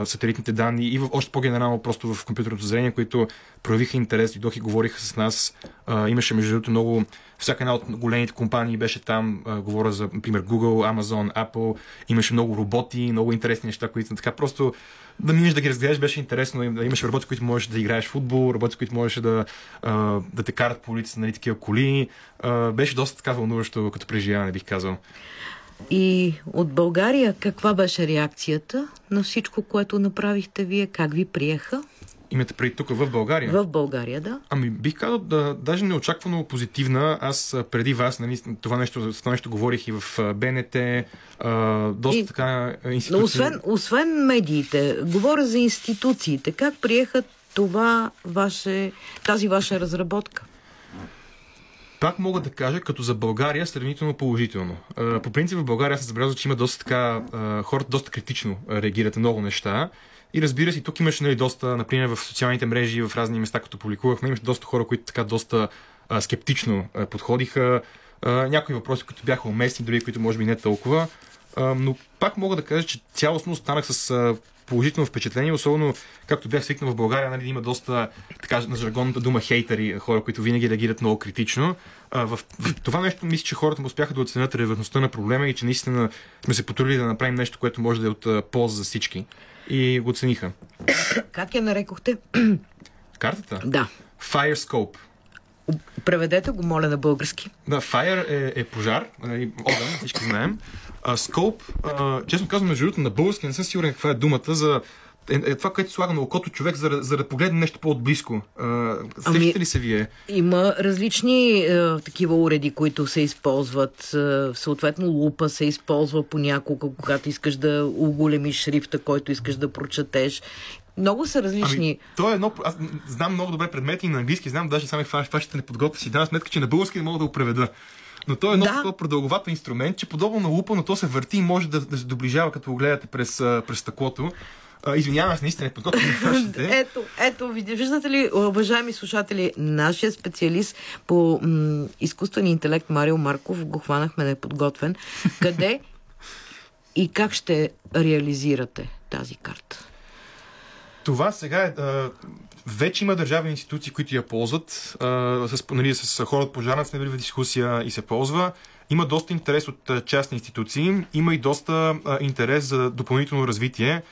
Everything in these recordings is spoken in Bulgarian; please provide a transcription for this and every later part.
сателитните данни и още по-генерално просто в компютърното зрение, които проявиха интерес, дойдоха и говориха с нас. Имаше между другото много, всяка една от големите компании беше там, говоря за, например, Google, Amazon, Apple, имаше много роботи, много интересни неща, които така просто да минеш да ги разгледаш беше интересно. Имаше роботи, които можеш да играеш футбол, роботи, които можеш да те карат по улицата, нали, такива коли. Беше доста така вълнуващо като преживяване, бих казал. И от България каква беше реакцията на всичко, което направихте вие? Как ви приеха? Имате преди тук в България? В България, да. Ами бих казал даже неочаквано позитивна. Аз преди вас, нали, това нещо говорих и в БНТ, доста така институции. Но освен медиите, говоря за институциите. Как приеха тази ваша разработка? Пак мога да кажа, като за България, сравнително положително. По принцип в България се забелязва, че има доста така, хората доста критично реагират на много неща. И разбира се, тук имаше, нали, доста, например, в социалните мрежи, в разни места, като публикувахме, имаше доста хора, които така доста скептично подходиха. Някои въпроси, които бяха уместни, дори които може би не толкова. Но пак мога да кажа, че цялостно останах с положително впечатление, особено както бях свикнал в България, нали, има доста, така на жаргонната дума, хейтери, хора, които винаги реагират много критично. В това нещо мисля, че хората му успяха да оценят релевантността на проблема и че наистина сме се потрудили да направим нещо, което може да е от полза за всички. И го оцениха. Как я нарекохте? Картата? Да. Fire Scope. Преведете го, моля, на български. Да, Fire е пожар, огън, всички знаем. Scope, честно казвам, между другото, на български не съм сигурен каква е думата за това, което слага на окото човек, за да погледне нещо по-отблизко. Сещате ли се вие? Има различни такива уреди, които се използват. Съответно, лупа се използва понякога, когато искаш да оголемиш шрифта, който искаш да прочетеш. Много са различни. То е аз знам много добре предмети на английски, знам даже сами фащите не подготвя си. Давам сметка, че на български не мога да го преведа. Но то е едно такова продълговато инструмент, че подобно на лупа, но то се върти и може да се доближава, като го гледате през стъклото. Извинявам се, наистина не подготвям фащите. Ето, виждате ли, уважаеми слушатели, нашия специалист по изкуствен интелект Марио Марков го хванахме неподготвен. Къде и как ще реализирате тази карта? Това сега вече има държавни институции, които я ползват. С хората пожарната сме били в дискусия и се ползва. Има доста интерес от частни институции. Има и доста интерес за допълнително развитие.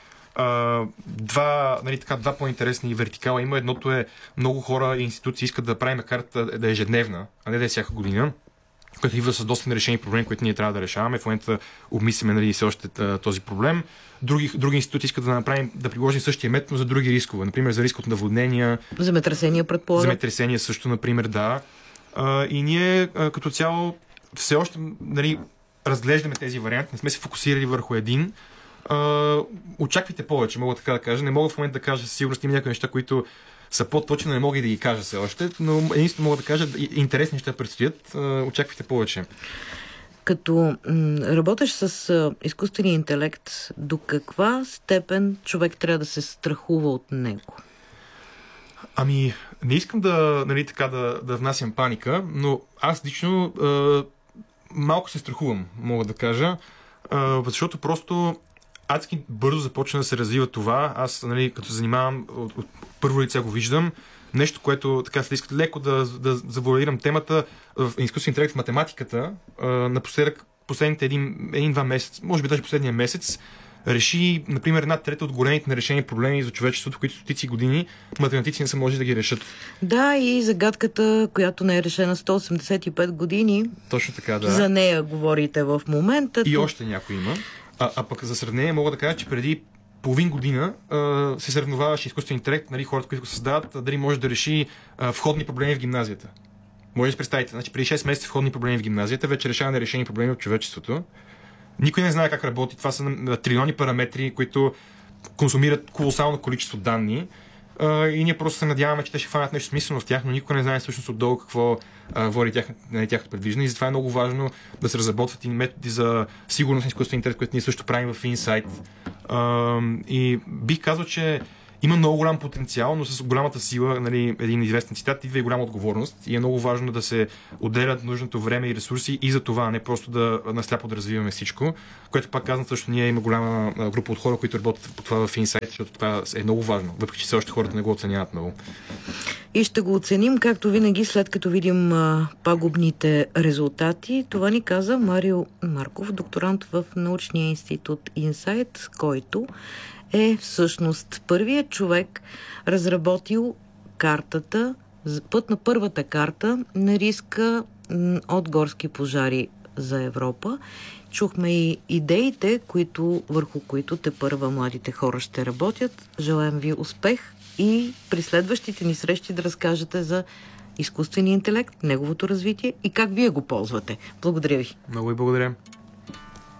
Два по-интересни вертикала има. Едното е много хора и институции искат да правим карта да е ежедневна, а не да е всяка година, което идва с доста нерешени проблеми, които ние трябва да решаваме. В момента обмисляме, нали, все още този проблем. Други институти искат да приложим същия метод за други рискове. Например, за риск от наводнения. Земетресения, предполагам. Земетресения също, например, да. И ние като цяло все още, нали, разглеждаме тези варианти. Не сме се фокусирали върху един. Очаквайте повече, мога така да кажа. Не мога в момента да кажа със сигурност, има някои неща, които са по-точни, не мога и да ги кажа все още, но единствено мога да кажа, интересни неща предстоят. Очаквайте повече. Като работиш с изкуствения интелект, до каква степен човек трябва да се страхува от него? Ами, не искам да внасям паника, но аз лично малко се страхувам, мога да кажа, защото просто адски бързо започна да се развива това. Аз, нали, като занимавам от първо лице го виждам. Нещо, което така се иска леко да завуалирам темата в изкуствен интелект в математиката. Напоследък, последните един-два месеца, може би даже последния месец, реши, например, 1/3 от големите нерешени проблеми за човечеството, които стотици години математици не са можели да ги решат. Да, и загадката, която не е решена 185 години. Точно така, да. За нея говорите в момента. И още някой има. А пък за сравнение мога да кажа, че преди половин година се сравняваше изкуствен интелект, нали, хората, които го създават, дали може да реши входни проблеми в гимназията. Може да си представите, значи преди 6 месеца входни проблеми в гимназията, вече решава нерешени проблеми от човечеството. Никой не знае как работи. Това са трилиони параметри, които консумират колосално количество данни. И ние просто се надяваме, че те ще хванат нещо смислено в тях, но никой не знае всъщност отдолу какво води тяхното предвиждане. И затова е много важно да се разработват и методи за сигурност на изкуствен интелект, които ние също правим в Insight. И бих казал, че има много голям потенциал, но с голямата сила, нали, един известен цитат, идва и голяма отговорност и е много важно да се отделят нужното време и ресурси и за това, а не просто да насляпо да развиваме всичко, което пак казвам, също ние има голяма група от хора, които работят по това в Insight, защото това е много важно, въпреки че все още хората не го оценяват много. И ще го оценим, както винаги, след като видим пагубните резултати. Това ни каза Марио Марков, докторант в научния институт Insight, който е всъщност първият човек, разработил картата, път на първата карта на риска от горски пожари за Европа. Чухме и идеите, върху които тепърва младите хора ще работят. Желаем ви успех и при следващите ни срещи да разкажете за изкуствения интелект, неговото развитие и как вие го ползвате. Благодаря ви. Много ви благодаря.